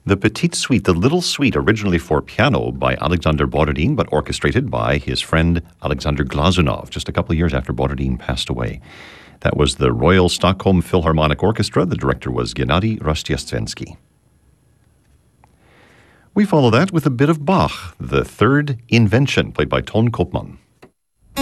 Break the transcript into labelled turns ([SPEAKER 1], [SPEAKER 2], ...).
[SPEAKER 1] The Petite Suite, the Little Suite, originally for piano by Alexander Borodin, but orchestrated by his friend Alexander Glazunov, just a couple of years after Borodin passed away. That was the Royal Stockholm Philharmonic Orchestra. The director was Gennady Rostiassensky. We follow that with a bit of Bach, the Third Invention, played by Ton Kopman.